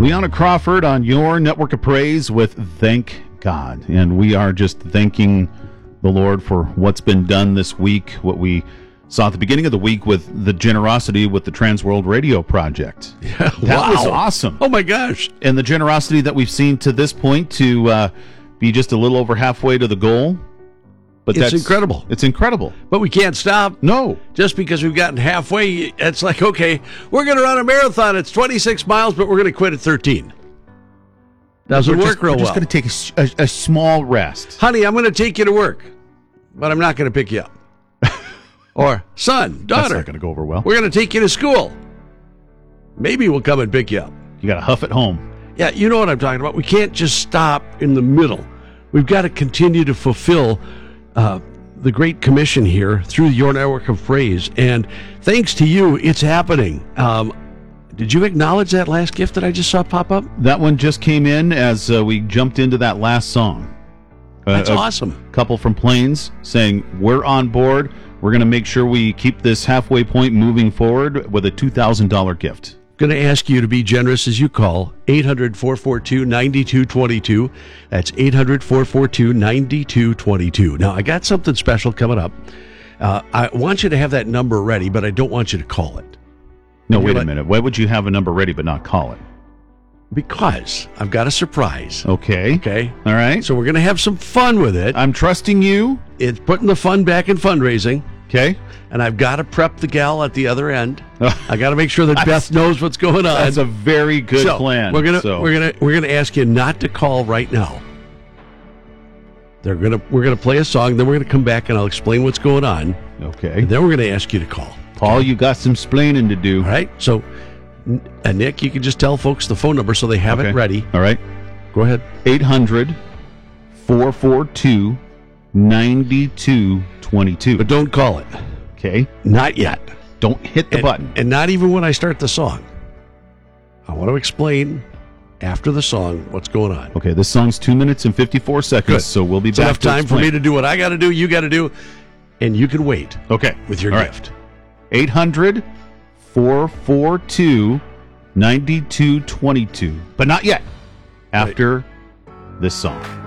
Leona Crawford on your Network of Praise with Thank God. And we are just thanking the Lord for what's been done this week, what we saw at the beginning of the week with the generosity with the Trans World Radio Project. Yeah, that was awesome. Oh, my gosh. And the generosity that we've seen to this point to be just a little over halfway to the goal. But it's incredible. It's incredible. But we can't stop. No. Just because we've gotten halfway, it's like, okay, we're going to run a marathon. It's 26 miles, but we're going to quit at 13. Doesn't work real well. We're just going to take a small rest. Honey, I'm going to take you to work, but I'm not going to pick you up. Or, son, daughter. That's not going to go over well. We're going to take you to school. Maybe we'll come and pick you up. You got to huff it home. Yeah, you know what I'm talking about. We can't just stop in the middle. We've got to continue to fulfill the Great Commission here through your Network of Praise. And thanks to you, it's happening. Did you acknowledge that last gift that I just saw pop up? That one just came in as we jumped into that last song. That's awesome. Couple from Plains saying, we're on board. We're going to make sure we keep this halfway point moving forward with a $2,000 gift. Going to ask you to be generous as you call 800-442-9222. That's 800-442-9222. Now, I got something special coming up. I want you to have that number ready, but I don't want you to call it. No, wait a minute. Why would you have a number ready but not call it? Because I've got a surprise. Okay. Okay. All right. So we're going to have some fun with it. I'm trusting you. It's putting the fun back in fundraising. Okay. And I've got to prep the gal at the other end. I got to make sure that Beth knows what's going on. That's a very good plan. We're gonna ask you not to call right now. We're gonna play a song, then we're gonna come back and I'll explain what's going on. Okay. And then we're gonna ask you to call. Paul, you got some splaining to do. All right. So, Nick, you can just tell folks the phone number so they have it ready. All right. Go ahead. 800-442-9222. But don't call it. Okay. Not yet. Don't hit the button. And not even when I start the song. I want to explain after the song what's going on. Okay, this song's 2 minutes and 54 seconds, Good. So we'll be It's back enough to time explain. for me to do what I got to do, you got to do, and you can wait. Okay. With your All gift. Right. 800-442-9222. But not yet. After this song.